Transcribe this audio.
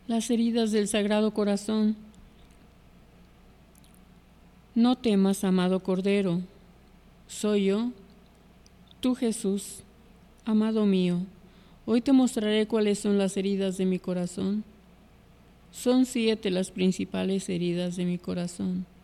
Las heridas del Sagrado Corazón. No temas, amado Cordero, soy yo, tú Jesús, amado mío. Hoy te mostraré cuáles son las heridas de mi corazón. Son 7 las principales heridas de mi corazón.